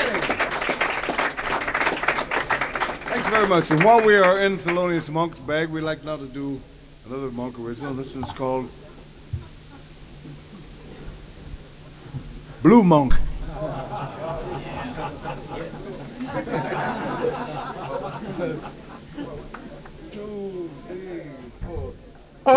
Thanks very much. And while we are in Thelonious Monk's bag, we'd like now to do another Monk original. This one's called Blue Monk.